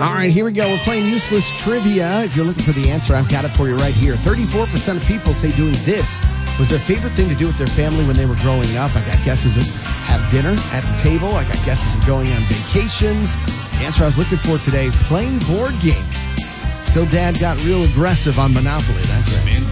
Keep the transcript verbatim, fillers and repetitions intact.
All right, here we go. We're playing useless trivia. If you're looking for the answer, I've got it for you right here. thirty-four percent of people say doing this was their favorite thing to do with their family when they were growing up. I got guesses of have dinner at the table. I got guesses of going on vacations. The answer I was looking for today, playing board games. Till Dad got real aggressive on Monopoly. That's right.